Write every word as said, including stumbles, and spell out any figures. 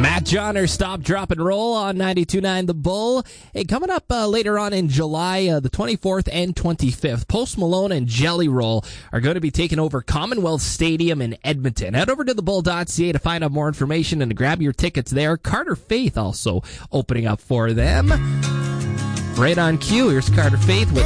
Matt Johnner, Stop, Drop, and Roll on ninety-two point nine The Bull. Hey, coming up uh, later on in July, uh, the twenty-fourth and twenty-fifth, Post Malone and Jelly Roll are going to be taking over Commonwealth Stadium in Edmonton. Head over to the bull dot c a to find out more information and to grab your tickets there. Carter Faith also opening up for them. Right on cue, here's Carter Faith with